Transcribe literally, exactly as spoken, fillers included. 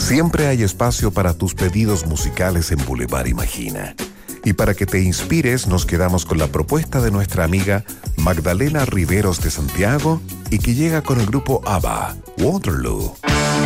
Siempre hay espacio para tus pedidos musicales en Boulevard Imagina. Y para que te inspires, nos quedamos con la propuesta de nuestra amiga Magdalena Riveros de Santiago y que llega con el grupo ABBA, Waterloo.